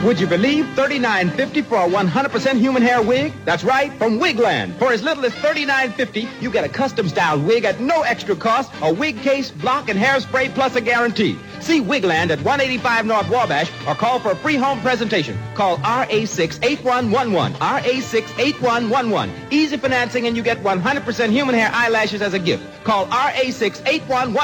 Would you believe $39.50 for a 100% human hair wig? That's right, from Wigland. For as little as $39.50, you get a custom-styled wig at no extra cost, a wig case, block, and hairspray plus a guarantee. See Wigland at 185 North Wabash or call for a free home presentation. Call RA68111. RA68111. Easy financing and you get 100% human hair eyelashes as a gift. Call RA68111.